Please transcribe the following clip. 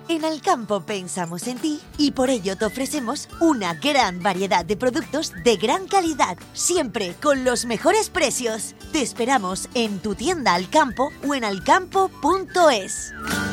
En Alcampo pensamos en ti y por ello te ofrecemos una gran variedad de productos de gran calidad, siempre con los mejores precios. Te esperamos en tu tienda Alcampo o en alcampo.es.